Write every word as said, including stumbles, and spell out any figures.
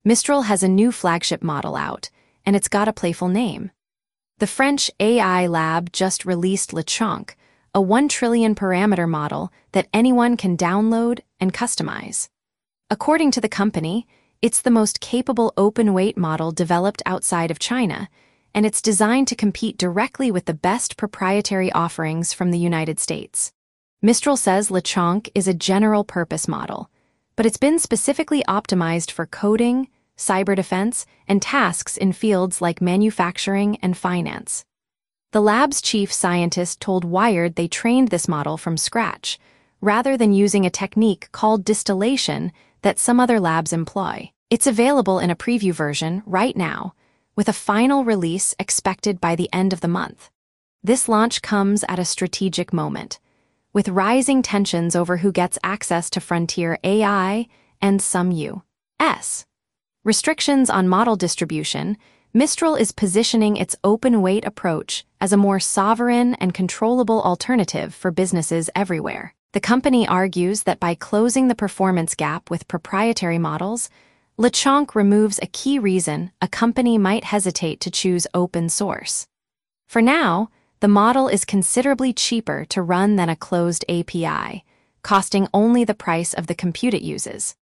Mistral has a new flagship model out, and it's got a playful name. The French A I lab just released LeChonk, a one trillion parameter model that anyone can download and customize. According to the company, it's the most capable open-weight model developed outside of China, and it's designed to compete directly with the best proprietary offerings from the United States. Mistral says LeChonk is a general-purpose model, but it's been specifically optimized for coding, cyber defense, and tasks in fields like manufacturing and finance. The lab's chief scientist told Wired they trained this model from scratch, rather than using a technique called distillation that some other labs employ. It's available in a preview version right now, with a final release expected by the end of the month. This launch comes at a strategic moment, with rising tensions over who gets access to frontier A I and some U S restrictions on model distribution. Mistral is positioning its open-weight approach as a more sovereign and controllable alternative for businesses everywhere. The company argues that by closing the performance gap with proprietary models, LeChonk removes a key reason a company might hesitate to choose open source. For now, the model is considerably cheaper to run than a closed A P I, costing only the price of the compute it uses.